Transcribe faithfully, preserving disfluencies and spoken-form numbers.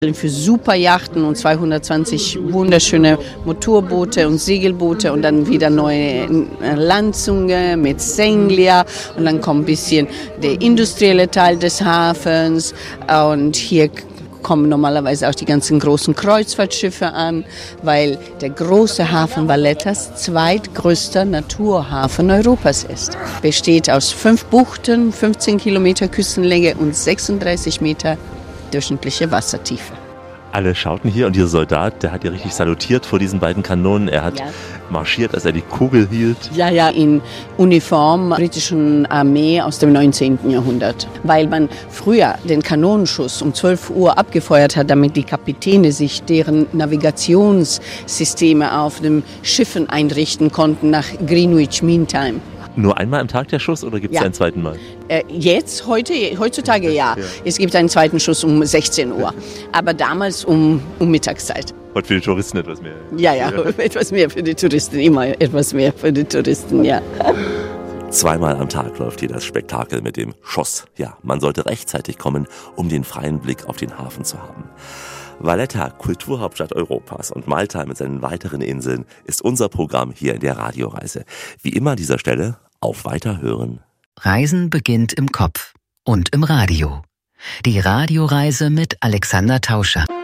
Für Superjachten und zweihundertzwanzig wunderschöne Motorboote und Segelboote und dann wieder neue Landzunge mit Senglia und dann kommt ein bisschen der industrielle Teil des Hafens und hier kommen normalerweise auch die ganzen großen Kreuzfahrtschiffe an, weil der große Hafen Vallettas zweitgrößter Naturhafen Europas ist. Besteht aus fünf Buchten, fünfzehn Kilometer Küstenlänge und sechsunddreißig Meter durchschnittliche Wassertiefe. Alle schauten hier und dieser Soldat, der hat ja richtig salutiert vor diesen beiden Kanonen. Er hat ja marschiert, als er die Kugel hielt. Ja, ja, in Uniform der britischen Armee aus dem neunzehnten Jahrhundert. Weil man früher den Kanonenschuss um zwölf Uhr abgefeuert hat, damit die Kapitäne sich deren Navigationssysteme auf den Schiffen einrichten konnten nach Greenwich Mean Time. Nur einmal am Tag der Schuss oder gibt es ja einen zweiten Mal? Äh, jetzt, heute, heutzutage ja. ja. Es gibt einen zweiten Schuss um sechzehn Uhr, aber damals um, um Mittagszeit. Und für die Touristen etwas mehr? Ja, ja, etwas mehr für die Touristen, immer etwas mehr für die Touristen, ja. Zweimal am Tag läuft hier das Spektakel mit dem Schoss. Ja, man sollte rechtzeitig kommen, um den freien Blick auf den Hafen zu haben. Valletta, Kulturhauptstadt Europas und Malta mit seinen weiteren Inseln, ist unser Programm hier in der Radioreise. Wie immer an dieser Stelle, auf Weiterhören. Reisen beginnt im Kopf und im Radio. Die Radioreise mit Alexander Tauscher.